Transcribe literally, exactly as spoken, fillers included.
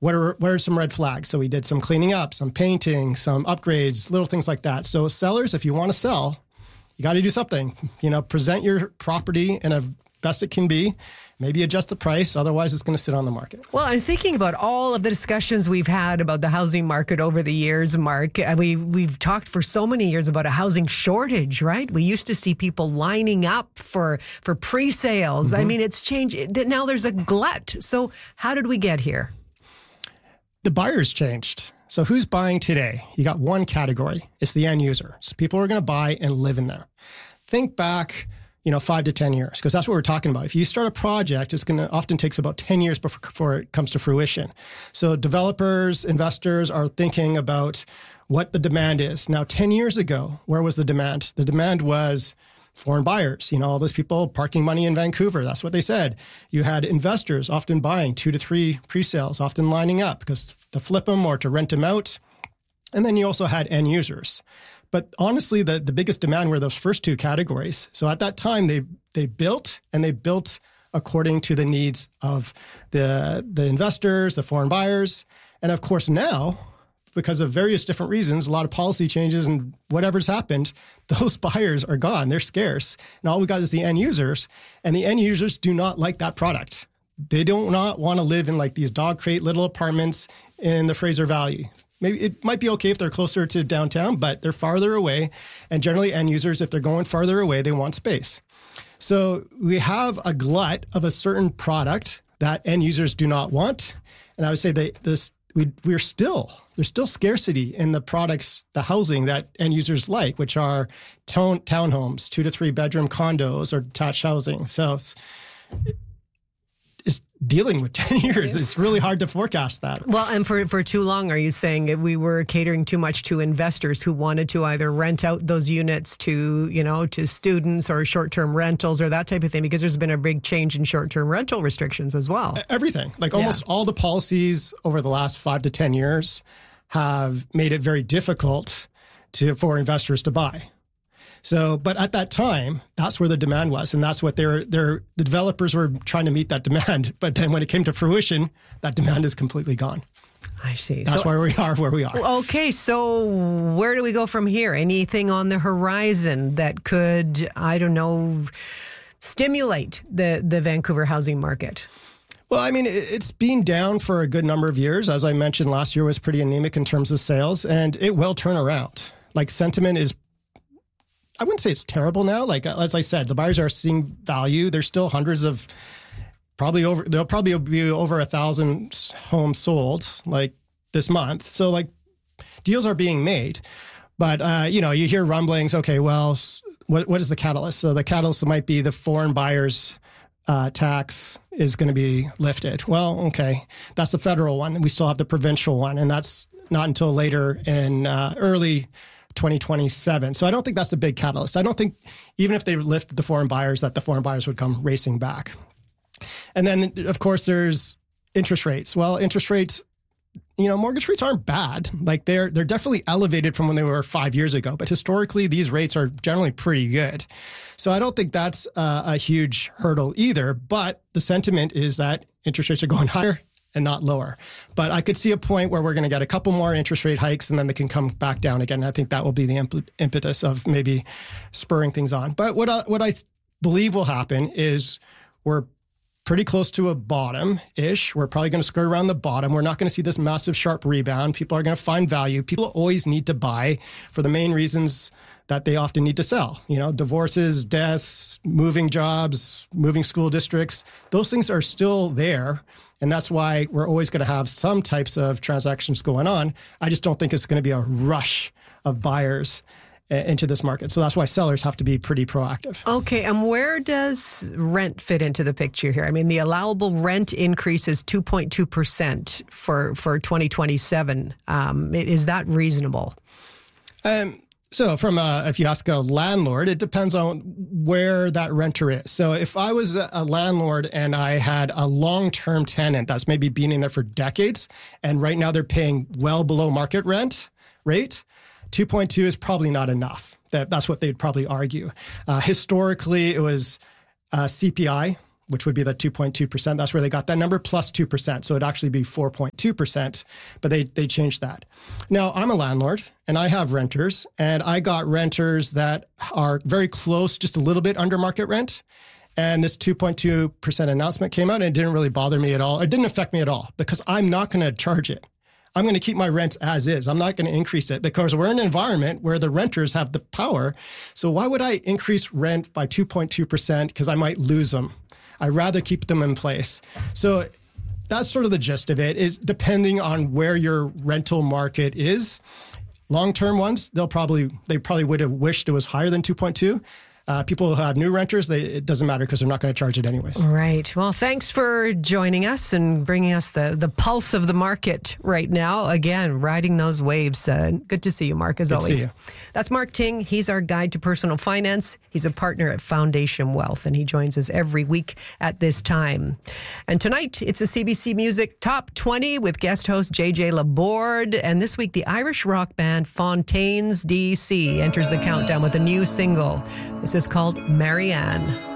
what are what are some red flags? So we did some cleaning up, some painting, some upgrades, little things like that. So sellers, if you want to sell, you got to do something. You know, present your property in a best it can be. Maybe adjust the price. Otherwise, it's going to sit on the market. Well, I'm thinking about all of the discussions we've had about the housing market over the years, Mark. We, we've talked for so many years about a housing shortage, right? We used to see people lining up for, for pre-sales. Mm-hmm. I mean, it's changed. Now there's a glut. So how did we get here? The buyers changed. So who's buying today? You got one category. It's the end user. So people are going to buy and live in there. Think back, you know, five to ten years, because that's what we're talking about. If you start a project, it's going to often takes about ten years before, before it comes to fruition. So developers, investors are thinking about what the demand is. Now, ten years ago, where was the demand? The demand was foreign buyers, you know, all those people parking money in Vancouver. That's what they said. You had investors often buying two to three pre-sales, often lining up because to flip them or to rent them out. And then you also had end users. But honestly, the, the biggest demand were those first two categories. So at that time, they they built and they built according to the needs of the, the investors, the foreign buyers. And of course, now, because of various different reasons, a lot of policy changes and whatever's happened, those buyers are gone. They're scarce. And all we got is the end users. And the end users do not like that product. They do not want to live in like these dog crate little apartments in the Fraser Valley. Maybe it might be okay if they're closer to downtown, but they're farther away. And generally end users, if they're going farther away, they want space. So we have a glut of a certain product that end users do not want. And I would say that this we we're still, there's still scarcity in the products, the housing that end users like, which are town, townhomes, two to three bedroom condos or detached housing. So it's, is dealing with ten years. Yes. It's really hard to forecast that. Well, and for, for too long, are you saying that we were catering too much to investors who wanted to either rent out those units to, you know, to students or short-term rentals or that type of thing? Because there's been a big change in short-term rental restrictions as well. Everything. Like almost yeah. all the policies over the last five to ten years have made it very difficult to for investors to buy. So, but at that time, that's where the demand was, and that's what they're, they're, the developers were trying to meet that demand. But then when it came to fruition, that demand is completely gone. I see. That's so, why we are where we are. Okay, so where do we go from here? Anything on the horizon that could, I don't know, stimulate the, the Vancouver housing market? Well, I mean, it's been down for a good number of years. As I mentioned, last year was pretty anemic in terms of sales, and it will turn around. Like sentiment is I wouldn't say it's terrible now. Like, as I said, the buyers are seeing value. There's still hundreds of probably over, there'll probably be over a thousand homes sold like this month. So like deals are being made, but uh, you know, you hear rumblings. Okay, well, what, what is the catalyst? So the catalyst might be the foreign buyers uh, tax is going to be lifted. Well, okay, that's the federal one. We still have the provincial one, and that's not until later in uh, early twenty twenty-seven. So I don't think that's a big catalyst. I don't think even if they lifted the foreign buyers, that the foreign buyers would come racing back. And then, of course, there's interest rates. Well, interest rates, you know, mortgage rates aren't bad. Like they're they're definitely elevated from when they were five years ago. But historically, these rates are generally pretty good. So I don't think that's uh, a huge hurdle either. But the sentiment is that interest rates are going higher and not lower. But I could see a point where we're going to get a couple more interest rate hikes and then they can come back down again. I think that will be the imp- impetus of maybe spurring things on. But what I, what I believe will happen is we're pretty close to a bottom-ish. We're probably going to skirt around the bottom. We're not going to see this massive sharp rebound. People are going to find value. People always need to buy for the main reasons that they often need to sell. You know, divorces, deaths, moving jobs, moving school districts. Those things are still there. And that's why we're always going to have some types of transactions going on. I just don't think it's going to be a rush of buyers into this market. So that's why sellers have to be pretty proactive. Okay, and where does rent fit into the picture here? I mean, the allowable rent increase is two point two percent for, for twenty twenty-seven. Um, is that reasonable? Um. So from a, if you ask a landlord, it depends on where that renter is. So if I was a landlord and I had a long-term tenant that's maybe been in there for decades, and right now they're paying well below market rent rate, two point two is probably not enough. That, that's what they'd probably argue. Uh, historically, it was uh, C P I. which would be the two point two percent. That's where they got that number, plus two percent. So it'd actually be four point two percent, but they, they changed that. Now, I'm a landlord and I have renters, and I got renters that are very close, just a little bit under market rent. And this two point two percent announcement came out, and it didn't really bother me at all. It didn't affect me at all because I'm not going to charge it. I'm going to keep my rents as is. I'm not going to increase it because we're in an environment where the renters have the power. So why would I increase rent by two point two percent? Because I might lose them. I'd rather keep them in place. So that's sort of the gist of it, is depending on where your rental market is. Long-term ones, they'll probably, they probably would have wished it was higher than two point two. Uh, people who have new renters, they, it doesn't matter because they're not going to charge it anyways. Right. Well, thanks for joining us and bringing us the, the pulse of the market right now. Again, riding those waves. Uh, good to see you, Mark, as good always. To see you. That's Mark Ting. He's our guide to personal finance. He's a partner at Foundation Wealth, and he joins us every week at this time. And tonight, it's a C B C Music Top twenty with guest host J J Laborde. And this week, the Irish rock band Fontaines D C enters the countdown with a new single. This is called Marianne.